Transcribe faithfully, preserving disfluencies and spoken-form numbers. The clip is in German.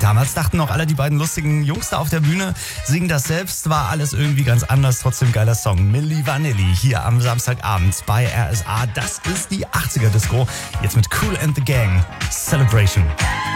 Damals dachten auch alle, die beiden lustigen Jungs da auf der Bühne singen das selbst. War alles irgendwie ganz anders, trotzdem geiler Song. Milli Vanilli hier am Samstagabend bei R S A. Das ist die achtziger Disco. Jetzt mit Kool and the Gang. Celebration.